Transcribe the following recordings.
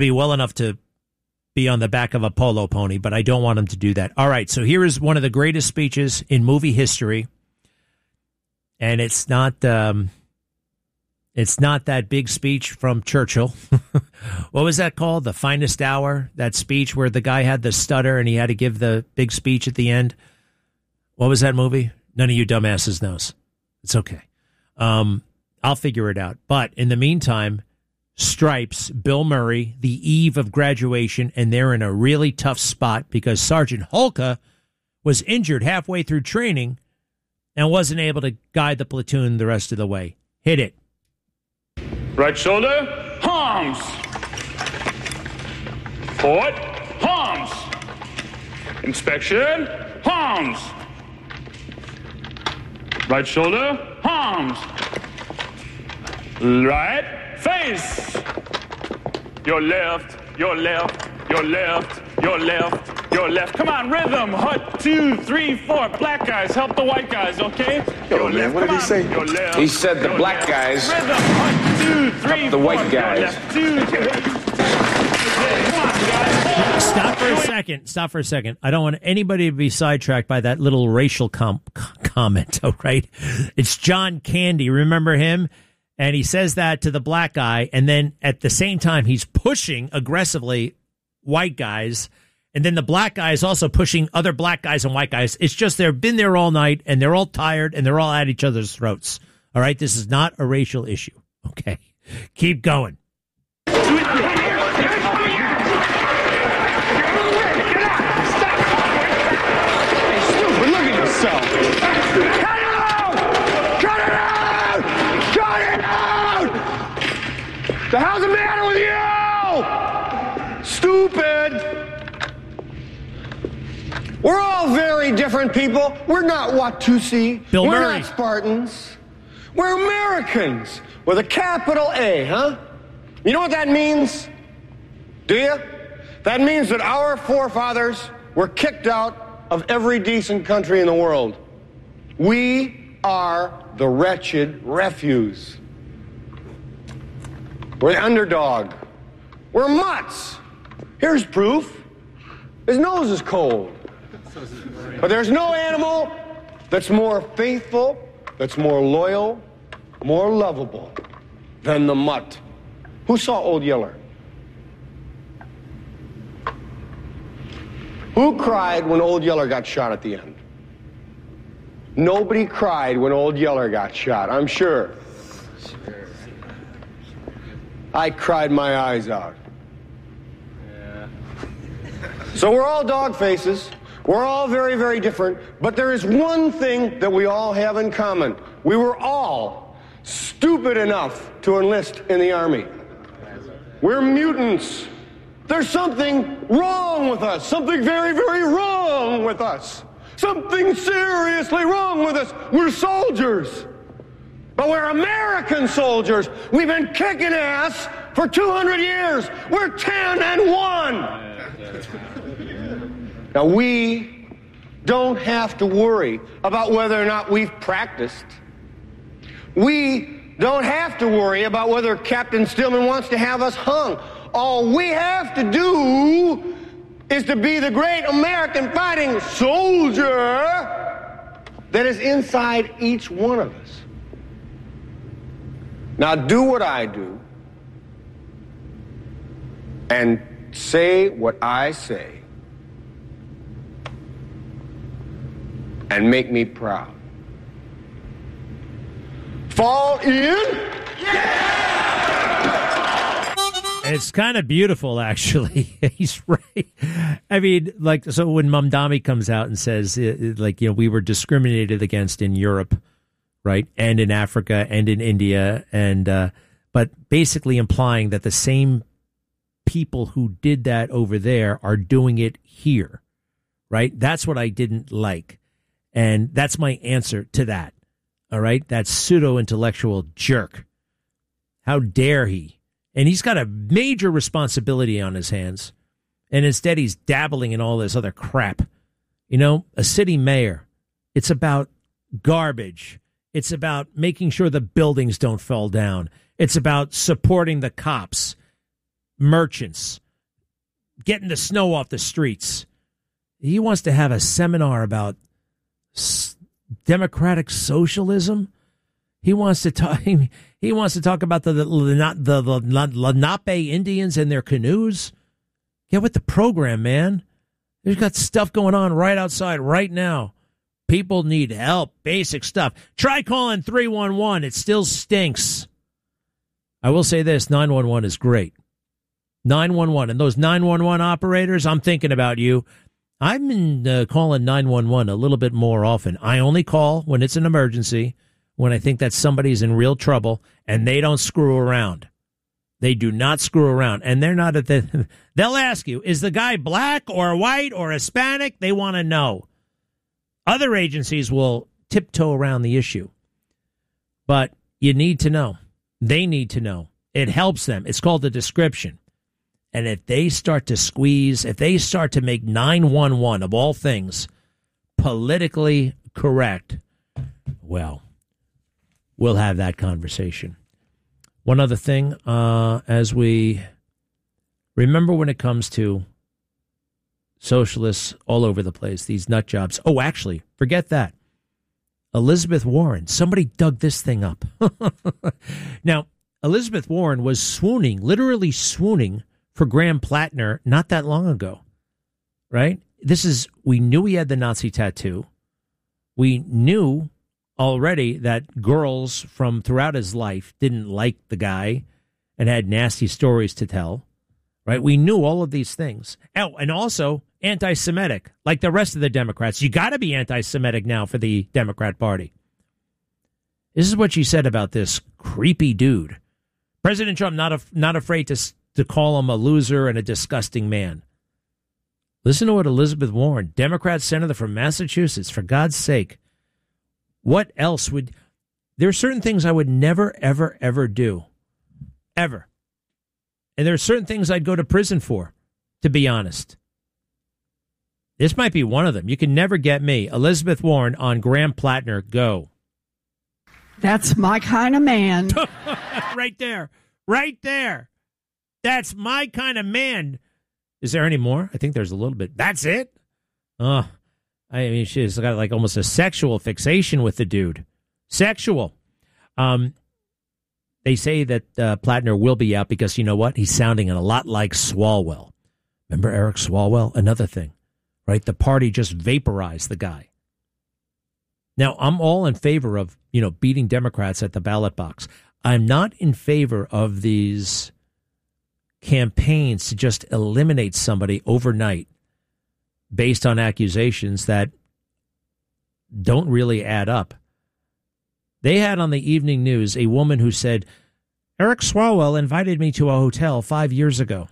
be well enough to be on the back of a polo pony, but I don't want him to do that. All right, so here is one of the greatest speeches in movie history, and it's not that big speech from Churchill. What was that called? The Finest Hour? That speech where the guy had the stutter and he had to give the big speech at the end? What was that movie? None of you dumbasses knows. It's okay. I'll figure it out. But in the meantime, Stripes, Bill Murray, the eve of graduation, and they're in a really tough spot because Sergeant Holka was injured halfway through training and wasn't able to guide the platoon the rest of the way. Hit it. Right shoulder, arms. Forward, arms. Inspection, arms. Right shoulder, arms. Right face. Your left, your left, your left, your left, your left. Come on, rhythm. 1, 2, 3, 4. Black guys, help the white guys, okay? Yo, man, what did he say? Your left, he said the black guys. Rhythm. 1, 2, 3, help the white guys. Stop for a second. I don't want anybody to be sidetracked by that little racial comment, all right? It's John Candy. Remember him? And he says that to the black guy, and then at the same time, he's pushing aggressively white guys, and then the black guy is also pushing other black guys and white guys. It's just they've been there all night, and they're all tired, and they're all at each other's throats. All right? This is not a racial issue. Okay? Keep going. The hell's the matter with you? Stupid. We're all very different people. We're not Watusi. Bill We're Murray. not Spartans. We're Americans with a capital A, huh? You know what that means? Do you? That means that our forefathers were kicked out of every decent country in the world. We are the wretched refuse. We're the underdog. We're mutts. Here's proof. His nose is cold. But there's no animal that's more faithful, that's more loyal, more lovable than the mutt. Who saw Old Yeller? Who cried when Old Yeller got shot at the end? Nobody cried when Old Yeller got shot, I'm sure. I cried my eyes out. Yeah. So we're all dog faces. We're all very, very different. But there is one thing that we all have in common. We were all stupid enough to enlist in the Army. We're mutants. There's something wrong with us. Something very, very wrong with us. Something seriously wrong with us. We're soldiers. But we're American soldiers. We've been kicking ass for 200 years. We're 10-1. Now, we don't have to worry about whether or not we've practiced. We don't have to worry about whether Captain Stillman wants to have us hung. All we have to do is to be the great American fighting soldier that is inside each one of us. Now do what I do and say what I say and make me proud. Fall in? It's kind of beautiful, actually. He's right. I mean, like, so when Mamdani comes out and says, like, you know, we were discriminated against in Europe, right, and in Africa and in India, and but basically implying that the same people who did that over there are doing it here, right? That's what I didn't like, and that's my answer to that. All right, that pseudo-intellectual jerk. How dare he? And he's got a major responsibility on his hands, and instead he's dabbling in all this other crap. You know, a city mayor, it's about garbage. It's about making sure the buildings don't fall down. It's about supporting the cops. merchants, getting the snow off the streets. He wants to have a seminar about democratic socialism. He wants to talk. He wants to talk about the Lenape Indians and their canoes. Get with the program, man. There's got stuff going on right outside right now. People need help. Basic stuff. Try calling 311. It still stinks. I will say this: 911 is great. 911 and those 911 operators. I'm thinking about you. I've been calling 911 a little bit more often. I only call when it's an emergency, when I think that somebody's in real trouble, and they don't screw around. They do not screw around. And they're not at the... They'll ask you, is the guy black or white or Hispanic? They want to know. Other agencies will tiptoe around the issue. But you need to know. They need to know. It helps them. It's called the description. And if they start to squeeze, if they start to make 911, of all things, politically correct, well, we'll have that conversation. One other thing, as we remember when it comes to socialists all over the place, these nut jobs. Oh, actually, forget that. Elizabeth Warren. Somebody dug this thing up. Now, Elizabeth Warren was swooning, literally swooning, for Graham Plattner not that long ago, right? We knew he had the Nazi tattoo. We knew already that girls from throughout his life didn't like the guy and had nasty stories to tell, right? We knew all of these things. Oh, and also anti-Semitic, like the rest of the Democrats. You got to be anti-Semitic now for the Democrat Party. This is what she said about this creepy dude. President Trump not afraid to call him a loser and a disgusting man. Listen to what Elizabeth Warren, Democrat senator from Massachusetts, for God's sake. What else would... There are certain things I would never, ever, ever do. Ever. And there are certain things I'd go to prison for, to be honest. This might be one of them. You can never get me. Elizabeth Warren on Graham Plattner. Go. That's my kind of man. Right there. Right there. That's my kind of man. Is there any more? I think there's a little bit. That's it? I mean, she's got like almost a sexual fixation with the dude. Sexual. They say that Plattner will be out because, you know what? He's sounding a lot like Swalwell. Remember Eric Swalwell? Another thing, right? The party just vaporized the guy. Now, I'm all in favor of, beating Democrats at the ballot box. I'm not in favor of these campaigns to just eliminate somebody overnight based on accusations that don't really add up. They had on the evening news a woman who said, Eric Swalwell invited me to a hotel 5 years ago.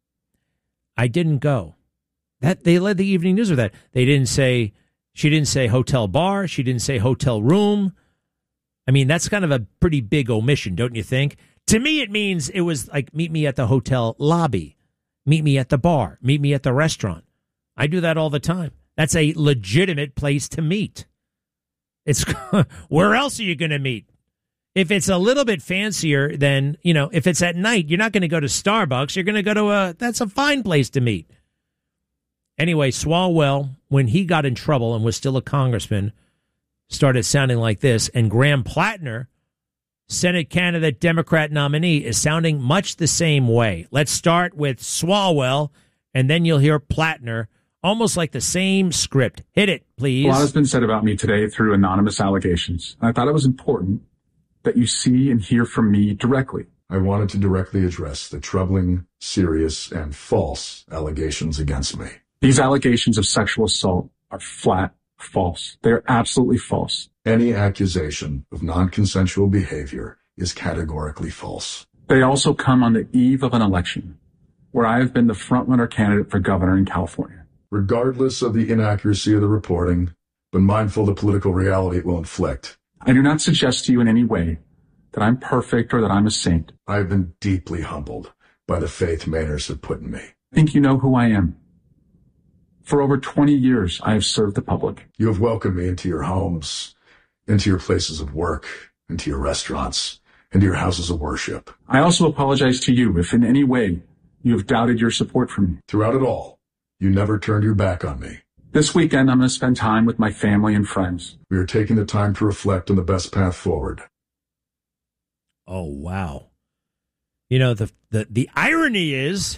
I didn't go. That they led the evening news with that. She didn't say hotel bar. She didn't say hotel room. I mean, that's kind of a pretty big omission, don't you think? To me, it means it was like, meet me at the hotel lobby, meet me at the bar, meet me at the restaurant. I do that all the time. That's a legitimate place to meet. It's where else are you going to meet? If it's a little bit fancier, then, if it's at night, you're not going to go to Starbucks. You're going to go to that's a fine place to meet. Anyway, Swalwell, when he got in trouble and was still a congressman, started sounding like this. And Graham Plattner, Senate candidate Democrat nominee, is sounding much the same way. Let's start with Swalwell, and then you'll hear Plattner, almost like the same script. Hit it, please. A lot has been said about me today through anonymous allegations. I thought it was important that you see and hear from me directly. I wanted to directly address the troubling, serious, and false allegations against me. These allegations of sexual assault are flat false. They're absolutely false. Any accusation of non-consensual behavior is categorically false. They also come on the eve of an election where I have been the frontrunner candidate for governor in California. Regardless of the inaccuracy of the reporting, but mindful of the political reality it will inflict. I do not suggest to you in any way that I'm perfect or that I'm a saint. I have been deeply humbled by the faith Mainers have put in me. I think you know who I am. For over 20 years, I have served the public. You have welcomed me into your homes, into your places of work, into your restaurants, into your houses of worship. I also apologize to you if in any way You have doubted your support for me. Throughout it all, you never turned your back on me. This weekend, I'm going to spend time with my family and friends. We are taking the time to reflect on the best path forward. Oh, wow. You know, the irony is,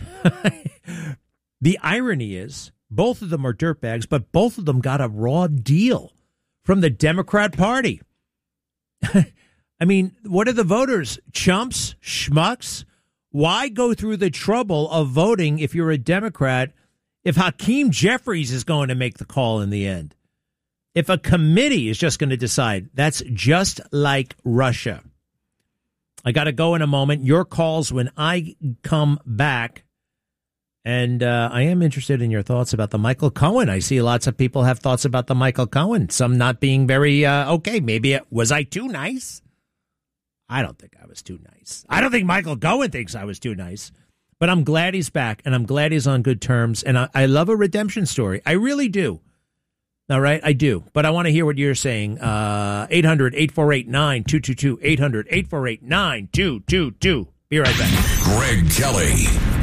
both of them are dirtbags, but both of them got a raw deal from the Democrat Party. I mean, what are the voters? Chumps? Schmucks? Why go through the trouble of voting if you're a Democrat if Hakeem Jeffries is going to make the call in the end? If a committee is just going to decide? That's just like Russia. I got to go in a moment. Your calls when I come back. And I am interested in your thoughts about the Michael Cohen. I see lots of people have thoughts about the Michael Cohen. Some not being very, okay, maybe was I too nice? I don't think I was too nice. I don't think Michael Cohen thinks I was too nice. But I'm glad he's back, and I'm glad he's on good terms. And I love a redemption story. I really do. All right, I do. But I want to hear what you're saying. 800-848-9222. 800-848-9222. Be right back. Greg Kelly.